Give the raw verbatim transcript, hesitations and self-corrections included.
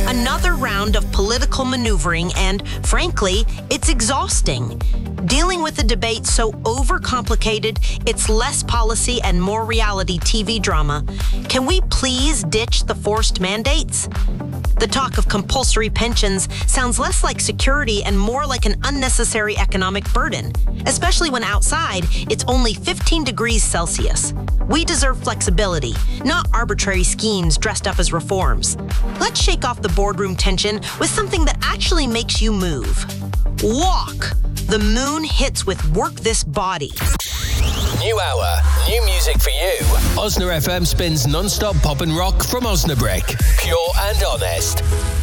Another round of political maneuvering, and frankly, it's exhausting. Dealing with a debate so overcomplicated, it's less policy and more reality T V drama. Can we please ditch the forced mandates? The talk of compulsory pensions sounds less like security and more like an unnecessary economic burden, especially when outside it's only fifteen degrees Celsius. We deserve flexibility, not arbitrary schemes dressed up as reforms. Let's shake off the boardroom tension with something that actually makes you move. Walk. The moon hits with Work This Body. New hour, new music for you. Osna F M spins non-stop pop and rock from Osnabrück. Pure and honest.